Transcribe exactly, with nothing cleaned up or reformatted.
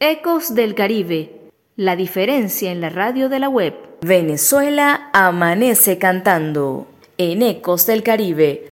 Ecos del Caribe, la diferencia en la radio de la web. Venezuela amanece cantando. En Ecos del Caribe,